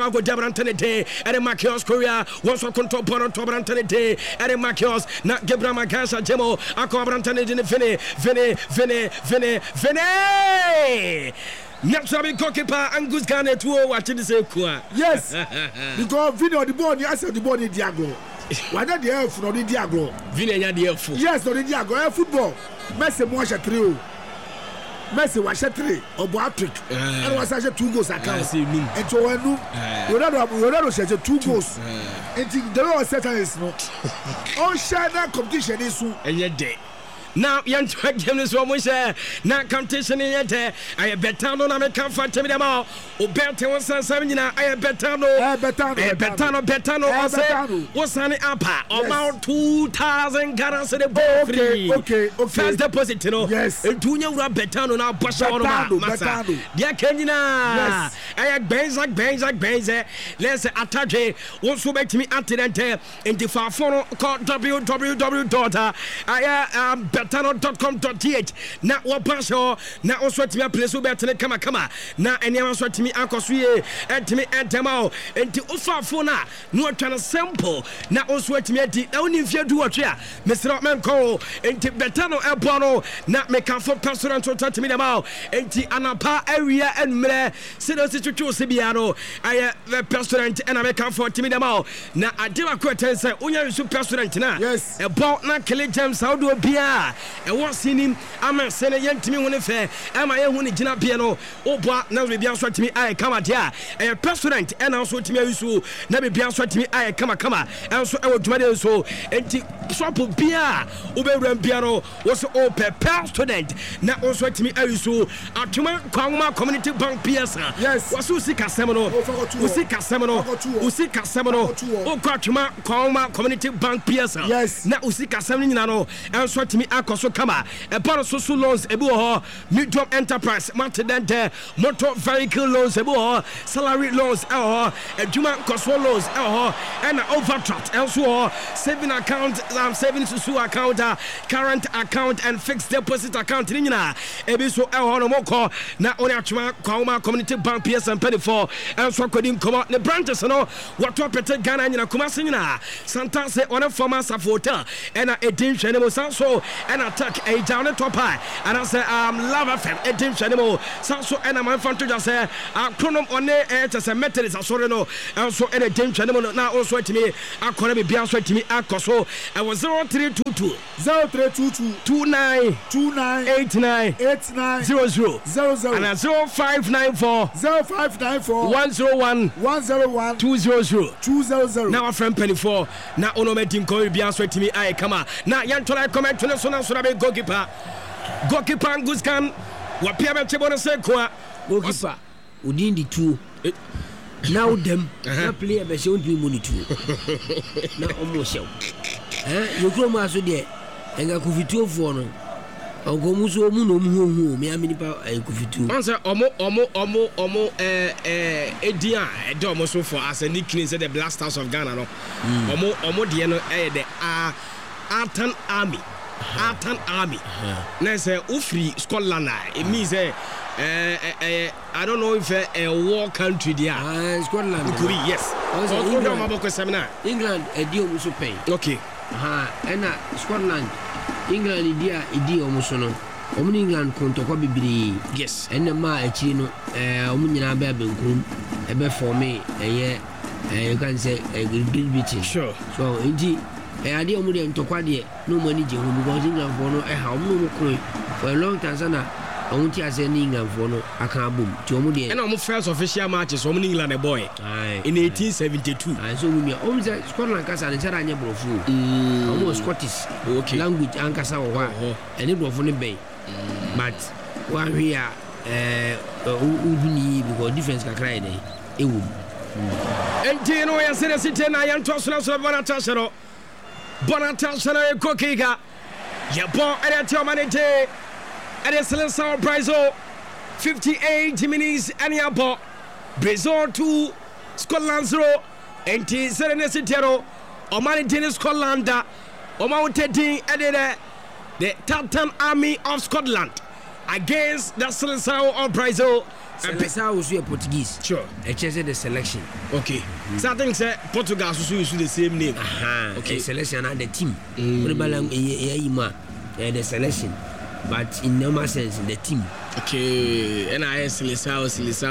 Oba go Dabrantane Day, and Makios Korea, once a control Pono Tobrantane Day, and Makios, not Gebra Makasa Jemo, Akobrantane in Vene. Naturally, goalkeeper Angus Garner to watching the same. Yes, because Vino the ball, I said the ball in Diago. Why not the air for the Diago? Vina the air. Yes, no the Diago football. Messi was a trio. Messi was a three or Patrick. And was such a 2 goals account. And so when Ronaldo says 2 goals. And the law Satan is not. All China competition is soon. And yet day. Now, young James Romusha, now competition in yet. I betano, I may come for Timidamo, Uberto was Samina, I betano, was an upper about 2,000 gallons in the ball. Okay. First deposit, you know. Yes. And 2 years betano now, Betano. Dear Kenina, I have bands like let's attach it. Also make me anti-dente in the far phone called www.betano.com.th. Now what passion now also to me a place where to come now and you also to me uncle sweet and to me and Tamao and to offer phone no trying to sample now also to me at the only if you do what here Mr. Rockman call and to Betano Elbono not make a for personal to touch me about and the Anapa area and me Sido Sibiano I the president and I make a for Timmy Damao now I do a question say Unya is president now yes about not killing James how do a beer and what's in him I'm a sending young to me when fair am I when it's not piano oh but now we be answered to me I come at here a president and also to me so never be answered to me I come and so I would do so and swap beer over piano was all per student now also to me I so at Kwangma Community Bank PSA yes was Usika Semino Usika Semino oh Kwangma Community Bank PSA yes now Usika Semino and so to me Akoso Kama a part of social loans ebu medium enterprise multi-dente motor vehicle loans ebu salary loans a juma koso loans and overdraft also saving account savings account current account and fixed deposit account nina ebi so no moko na oni atuma Kwangma Community Bank PSA and penny for and so kodim come the branches no what to protect Ghana nyina Kumasi nyina Santa say on a former hotel and a team channel so and attack a down the top high and I say love FM a team channel so and I'm fan to just say chronom on the just a methodist sorry no and so and a team channel now also to me I call me beyond to me Akoso I was 0322 29 89 00 and 0594 101 200 now a friend penny for now ono meeting call beyond to me I come now yan to like comment to the son of goalkeeper Angus Garner what Pierre Chebono said goalkeeper within the two now them play a show you money too now almost show you come as there and I could fit for no Ogomuso muno me amini pa kufitu answer omo edia edo so for as a nickname say the Blast House of Ghana no omo de no the Artan Army na say ufri Scotland it means I don't know if a war country there Scotland could be yes England edio muso pay okay and Scotland England idi almost no England kontokwa bibiri yes and ma achi no nyina ba benkum e be for me you can say a good beating sure so inji ade de ntokwa de no money je hu because England for no how no for a long time sana onti ase ni England for no aka boom ti de and first official matches England a boy in 1872 so we say Scotland kasa ne chara anya brofu Scottish okay language ankasa wo ha ene brofu ne bay but one here ubuni because difference kakra ide ewu enti no ya sere site na ya ntosona so Bonatashana Kokiga Yabon Edatio Manete and a Celestial Prize 58 minutes and Yabo Brazil 2 Scotland 0 and T Serenity Omanitini Scotland Omounted the Tartan Army of Scotland against the Seleção of Brazil. Seleção was your Portuguese. Sure. I chose the selection. Okay. So I think Portugal also use the same name. Okay. Selection and the team. What about the selection? But in normal sense, the team. Okay, and I Seleção.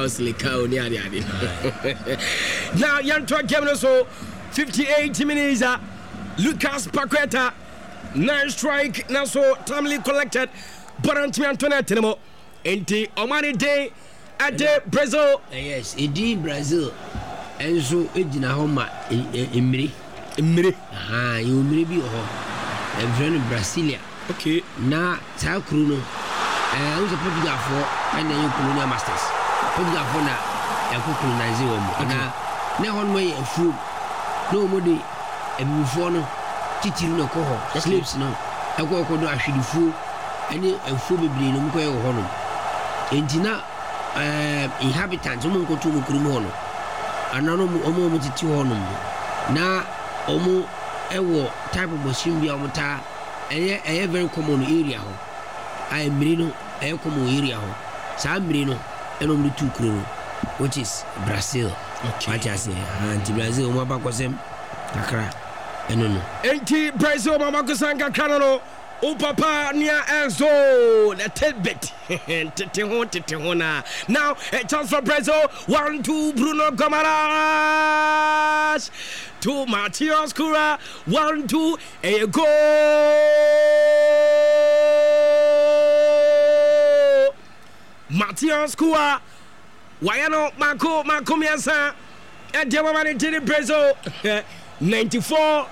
Now, young truck game also 58 minutes. Lucas Paqueta, 9 strike. Now so timely collected. But Antoinette Tenemo. Enti Omani Day at the Brazil. Yes, it did Brazil. And so it did Homa Imri. You may be a friend Brasilia. Okay. Na Sao Cruno. I was a Portugal for and then you Colonial Masters. Portugal for now, I could colonize you. Now, one way of food. Nobody, a buffon, teaching no coho, sleeps no. I go to actually food, and a food be no more honor. And Tina, inhabitants, go to Mukumono. Anonymous almost 200. Now, almost a type of machine be on tar, and a very common area. I am Merino, a common area. Sam Merino, and only 2 crew, which is Brazil. Okay. What I say, anti-Brazil, Mabakosem, Kakra, and no. Anti-Brazil, Mamakosanka Canano, O Papa, near Enzo, the tidbit. Now, a chance for Brazil, 1-2, Bruno Gomaras, 2, Matias Cura, 1-2, a goal. Matias Cura. Wayano Marco Miasa and Jamani to the Brazil 94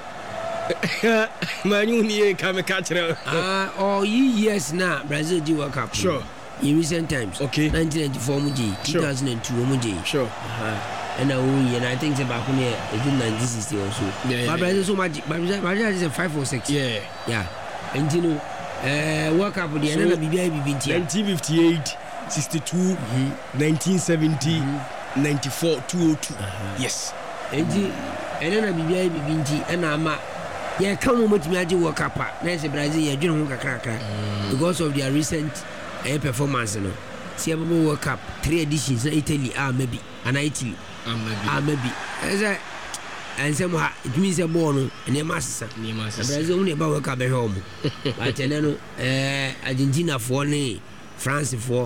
Manu Kamikacha. Oh, years now, Brazil do World Cup. Sure. In recent times. Okay. 1994 Muji, 2002 Muji. Sure. And I think it's about 1960 also. Yeah. But Brazil so much. Brazil is a 5 or 6. Yeah. And you know, World Cup with the end of the 1958. 62, 1970, 94, 202. Yes. And then I be and I'm come with me. I do work up. There's a Brazil, because of their recent performance. See, I'm World Cup 3 editions. Italy, maybe, and Italy, maybe. And somehow it means a born and a master. Brazil only about World Cup at home. But Argentina for France for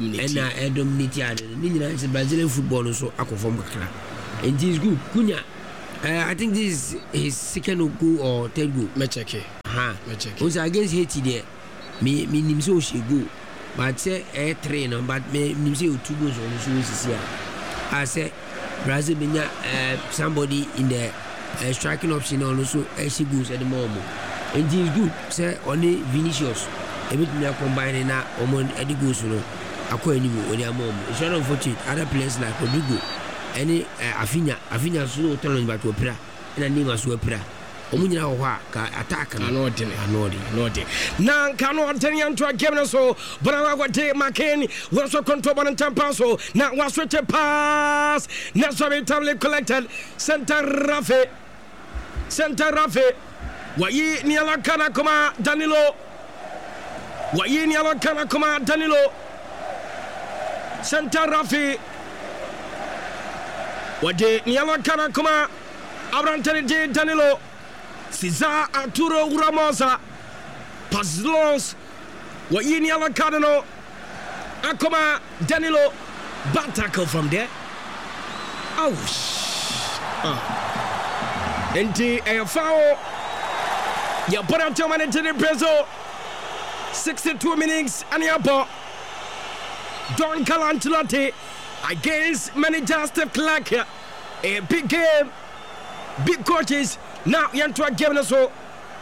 Dominity Brazilian football so I confirm Kakra. And this is good. Kunya, I think this is his second goal or third goal. Mecheke. Was against Haiti there. Me nimso she go. But say a trainer, but me nimso 2 goals on the shoes here. I say Brazil benya somebody in the striking option also she goes at the moment. And this is good. Say only Vinicius. Everything are combining now on Eddie Goose, according to their mom. It's not unfortunate. Other players like Rodrigo, any Afina, so telling about opera, and a name as opera. Omunya attack and Nordi. Now, cannot tell you to a game so, but I would take McCain, was so control and Tampaso, now was such a pass, not so timely collected, Santa Rafe, Wai Niala Kanakoma, Danilo. Wayini Alakana Kuma Danilo Santa Rafi Wade Nialakana Kuma Abrantani de Danilo Cesar Arturo Ramosa Pazlons Wayini Alakano Akoma Danilo bad tackle from there. Enti a foul. Ya bora tomane to Brazil. 62 minutes and Yabo Don Calantilati against manager Steve Clark. A big game, big coaches. Now into a game so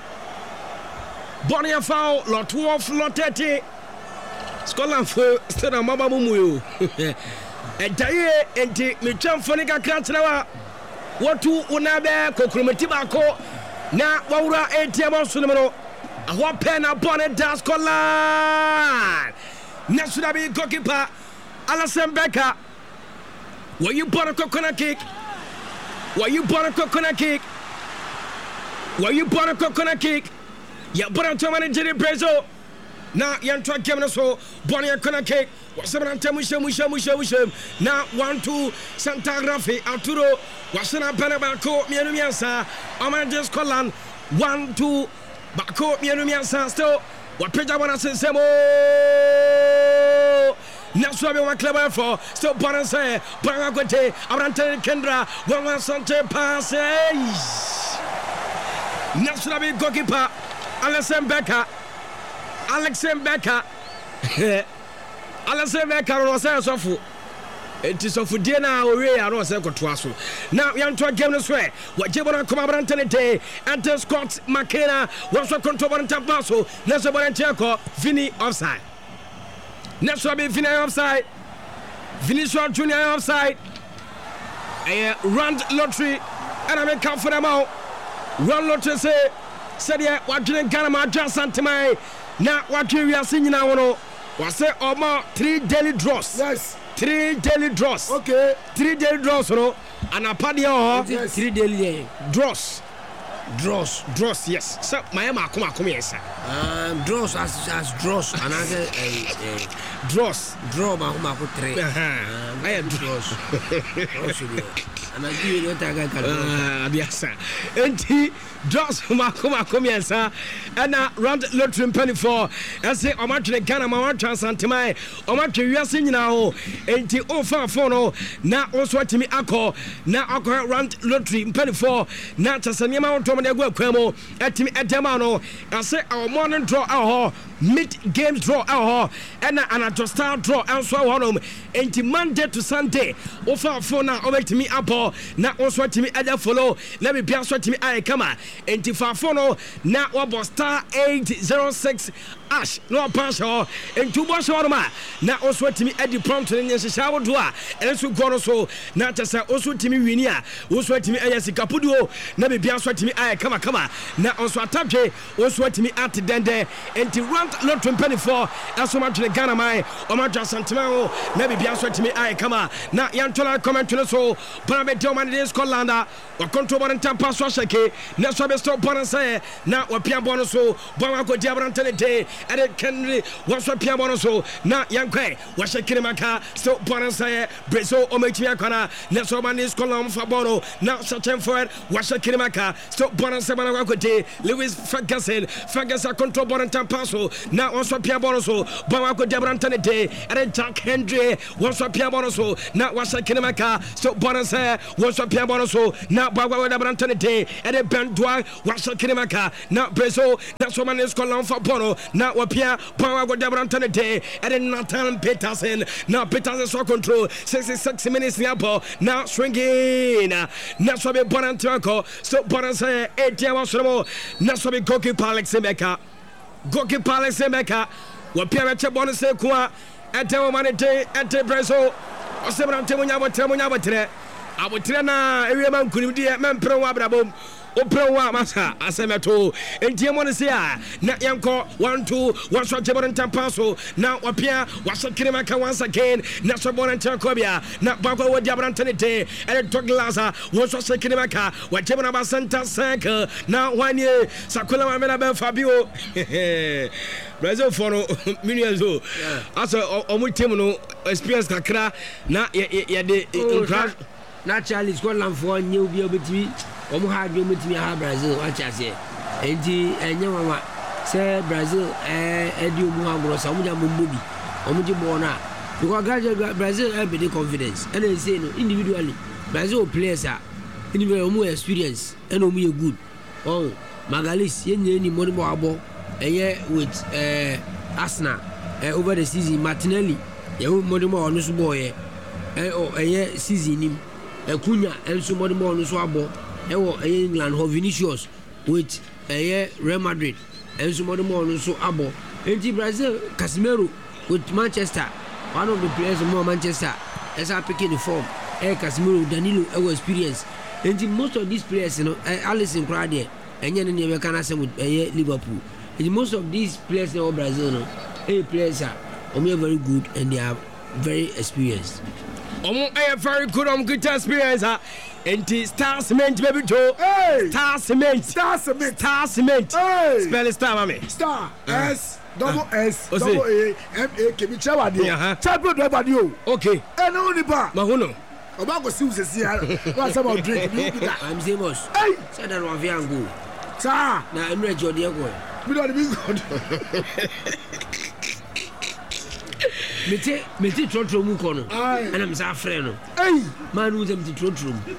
Bonnie foul, lot 12, lot 30. Scotland for Stella Mama Mumu. And Daye and Micham Fonica Kratzlawa. What to Unabe, Kokrumetibaco. Now, Waura ATM Sunamano. A what pen upon it does Scotland. Next to be goalkeeper Alison Becker. Were you born a coconut cake? Were you born a coconut cake? Were you born a coconut cake? Ya born to manage Brazil. Now Yantra Gemini so Bonnie Konake was 7 Mushem. Now 1-2 Santa Grafi Arturo Wasana Benabaco Mianumiasa Omanjes Colan 1-2 Bako Mianumiasa still what Pejawana Semo Naswabi one clever for still Bonase Banagote Arante Kendra 1 Sante passes Naswabi goalkeeper Alexander Becker was so full. It is of dinner away. I was a cotuaso. Now, young to a game this way. What Jabon come up today, and the Scott McKenna was a control on Tapaso. Nesoban and Tiaco, Vinny offside. Nesobi Vinny offside. Vinicius Junior offside. A round lottery, and I make count for them out. Run lottery say, said, yeah, what didn't Ganama just Santimai. Now, what we are seeing now, was say Oma 3 daily draws. Yes. 3 daily draws. Okay. 3 daily draws, no? And a party, yes. 3 daily draws. Draws, yes. So, my Emma, come here, sir. Draws as draws. Another draws. Draw, my 3. I am draws. And I give you what I got. Yes, sir. And he draws, come here, sir. And round lottery penny for. I say, I'm actually Ghana, my chance, and to my, I'm actually, we are seeing now. And he offer for now also to me, Ako. Now, Ako round lottery penny for. Now, just a amount of Kwemo at me at Demano. I say our morning draw our mid game draw our and I just start draw and so on. And Monday to Sunday, offer for now over to me up now also to me at follow. Let me be also to me I come and if I follow now what star 806 Ash no pass and 2 boss now also to me at the prompt and yes shower do and so go so now just also to me winia also to me as Capudo na be also to me I come now also attack also to me at dende and the round lot 24 as so much the Ghana my o ma Santimao na be also to me I come now yantola comment to so parameter man in Scotland or control and tampa so shake na so be stop on say now or pia bonus so bon go diabrante day and it can was so pia bonus so now yankwe was shaking maka so bon say Brazil o me tia kana na so man in Scotland for bono now searching for it was shaking maka so bon say man go day Lewis Ferguson control bon and tampa so now also pia bonus so bon go diabrante day and Jack Henry was so pia bonus so now was shaking maka so bon say was so pia bonus so now Bagwa Brantone Day and a Bendwa was a Kinemaka. Now Brazil, that's what man is called for Bono. Now Wapia, Bagwa Brantone Day and a Nathan Peterson. Now Peterson so control 66 minutes now. Now swinging. Now so be Bonantiaco. So Bonanse 8 hours more. Now so be goalkeeper Alexemeka. Goalkeeper Alexemeka. Wapia Bonanse Kwa at the moment day at the Brazil. Or 7 Temunya. I would train a man could be a man pro abrabom. Opera Massa, Asemeto, and Diamonesia, not Yanko, 1-2, one shot Jabon and Tampaso, now appear, was a Kirimaka once again, not so born and Turcobia, not Bako with Jabrantanite, and Toglaza, was a Kirimaka, what Jabonaba Santa Sanka, now 1 year, Sakula Menabel Fabio, Brazil for millions. As a Omutimo experience Kakra, not yet. Naturally, Scotland for new be able to be had you with me Brazil, what I say. And you say Brazil, Edu Muangro, Samuja Mumbubi, Omujibona. Because Brazil have the confidence. And they say no, individually, Brazil players are individual more experience and only good. Oh, Magalis, any money more about a year with Arsenal over the season, Martinelli, you money more on this boy, a year season him. Cunha and somebody more on the swabbo, England, or Vinicius with Real Madrid, and somebody more on the swabbo. And Brazil, Casemiro with Manchester, one of the players more Manchester, as I pick in the form, Casemiro, Danilo, our experience. And most of these players, you know, Alisson Crowder, and then you can ask with Liverpool. And most of these players in Brazil, players are very good and they are very experienced. I have very good experience. And Star Cement, baby Joe. Hey! Star Cement. Star Cement. Star Cement. Hey! Spell it, Star, mommy. Star. S. double S double A MA Kemi Chawadi champion driver dio okay ena oni ba mahuno oba go see usesi ya wa say about drink you be that I'm famous hey say that one fi ango sa na emre jodi e go me don be good meti trotro mu ko no ana me sa frɛ no hey man who them trotro mu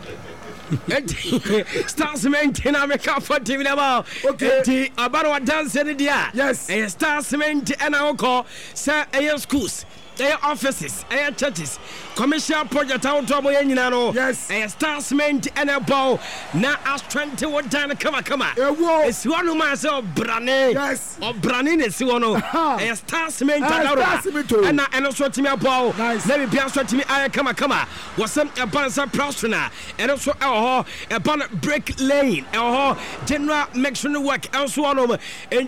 Stars maintain America for TV now. Okay. About what dance in the yes. A Stars maintain and I call sir schools. Offices, churches, commercial project out of Moyanino. Yes, a starsment and a bow. Now, as 21 time, come on. It's one of myself, Branny. Yes, or Branny is one of a starsment and also to me a bow. Nice, let me be answered to me. I come on. Was some a bansa prostrana and also a ban break lane, general maximum work, also one of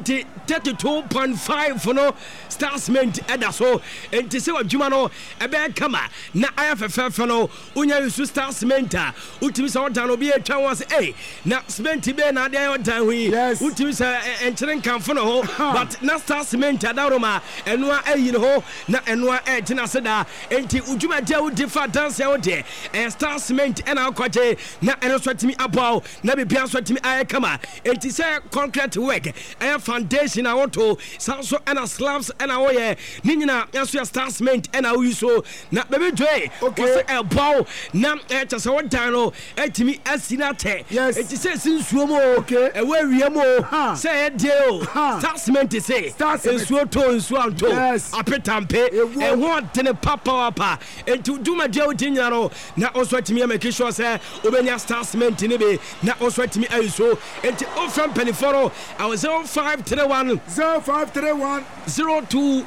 32.5 for no starsment and so. Se wa djuma no ebe kama na ayafefe no unya yusu star cement utimi se odan no bi atwa won se na cement be na dey odan hu utimi se encheren kanfo no ho but na star cement adaroma eno ayi no ho na eno ejina se da enti udjuma dia udi fa dance ya ode star cement ena akwaje na eno so timi abaw na be bia so timi aye kama enti se concrete work aye foundation a woto so ena slabs ena wo ye ni nyina yaso star cement and how you so na baby joy okay a bow na just one time no etimi asinate yes it say sinsuo mo okay e we wie mo say deal star cement say sinsuo to nsuo anto apetampe e ho de papa enti duma dia odinya no na also etimi make sure say obenya star cement ni be na also etimi ayiso enti o from peniforo I was 0531 02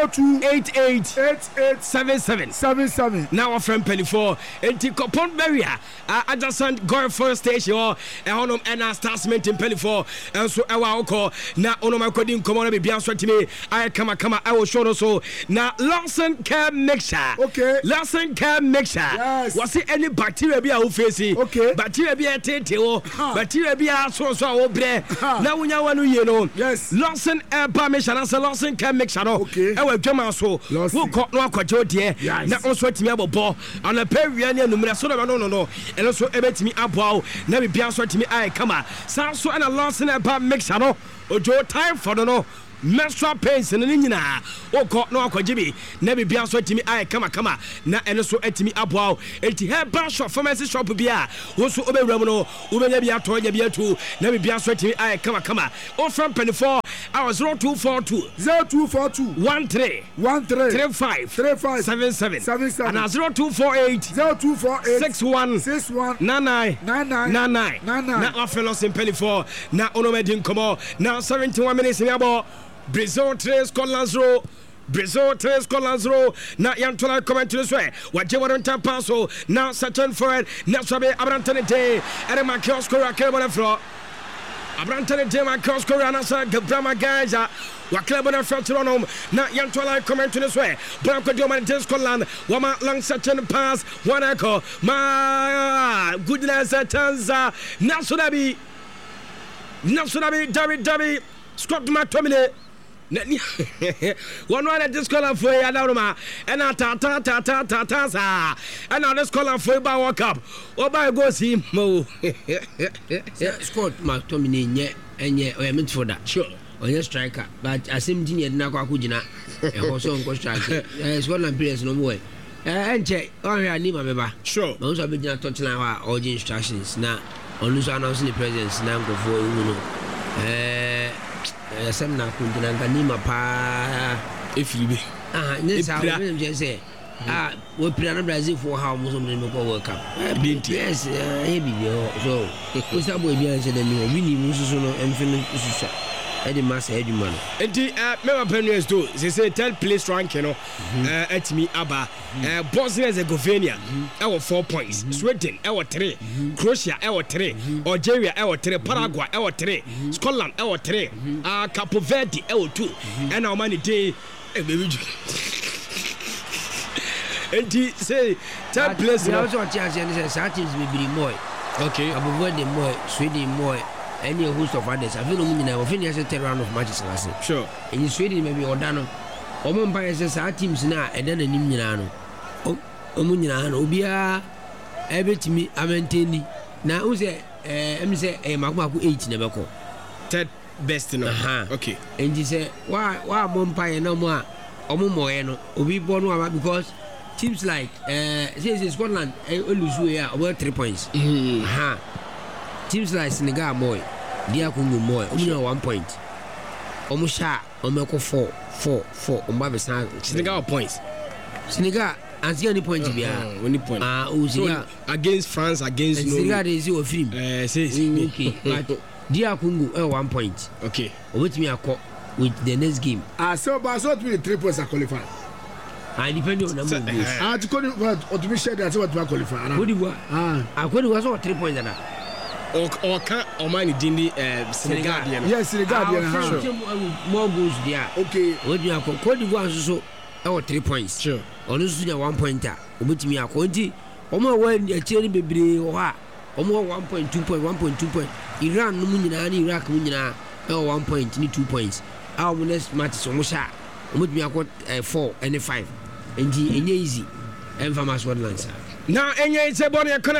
8877 now from Penny4 enti Copon Barrier adjacent Gorford Station or honum and starsment in Penny4 and so our call now on my coding come on be answer to me I come I will show so now Lawson can mixture okay Lawson can mixture yes was it any bacteria be a face okay bacteria be a tete bacteria be a so bre now we know you know yes Lawson permission as a Lawson can mixture okay I will jama so who caught no kwajo de na also timi abobo on a period ne numere so no and also ebetimi abo na be bia so timi ai kama so and a Lawson mixture no ojo time for no menstrual pains ne nyina okọ no akwajibi na bibia so timi ai kama na ene so atimi aboa enti herbal shop pharmacy shop bia wo so obewura no ubenya bia to nya bia tu na bibia so timi ai kama o from 24 hours 0242 13 35 77 and 0248 61 99 na ofelos in 24 na onomedin komo now 71 minutes in abo Brazil 3 Scotland 0 Brazil 3 Scotland 0 na yantola comment to this way waje waranta paso now certain for it na sabe abrantane day ere ma kiosko rakebo fro abrantane day ma kiosko na sa gabrama gaja waklebo na frotronom na yantola comment to this way Blanco Diamond Scotland wama long certain pass one echo ma goodness tanza nasodabi David Scott McTominay one this color for ya down and ta sa and now this color for ba World Cup or by go see mo Scott McTominay nye o meant for that sure on your striker but asim junior na kwa kujina e also on striker Scotland players no more enche on ya ni ma beba sure ma so be jina touchline wa all instructions na on so announce the presence na go for you know sem na kundina nganima pa efibe ne sa we just say we play na Brazil for how most of them go World Cup yes heavy so we say boy bia say dem we ni musu so no emfin susa e dey mass e man enti me penu to say third place rank you know at me aba Bosnia Herzegovina 4 points Sweden 3 Croatia 3 Algeria 3 Paraguay 3 Scotland 3 Cape Verde 2 and our money day enti say third place also chance and say teams be more okay Cape Verde more Sweden more any host of others. I feel no meaning of any other round of matches last year. Sure. And you Sweden maybe or Dano. Omon Bias our teams now and then a Nimino. Omunyan, Obia, every to me, I maintain. Now, who's say, say, a Maku 8 never call. Third best in okay. And you say, why Mompire no more? Omo Obi Bono because teams like Scotland lose over 3 points. Teams like Senegal boy, Diakungu boy, only 1 point. Omusha, Omeko 4 on Baby San. Senegal points. Senegal, and see any point to be any point. So against France, against Senegal is your film. Okay, but Diakungu 1 point. Okay. With me, I call with the next game. So, but so to be 3 points are qualified. I depend on number of goals. To qualify, or to be shared that's what we qualify. What do you want? I could was all 3 points. Or can't or mine Dindi Senegal. Yes, Senegal. More goals there. Okay. What do you call Cote d'Ivoire so? 3 points. Sure. On this 1 pointer. With me, I can't. Omo when a cherry baby or Omo 1.2 point, 1.2 point. Iran, Munina, Iraq, Munina, 1 point, need 2 points. Our next match is almost with me, I got 4 and 5. And easy. And from us, what lands. Now, any it's a bonnet.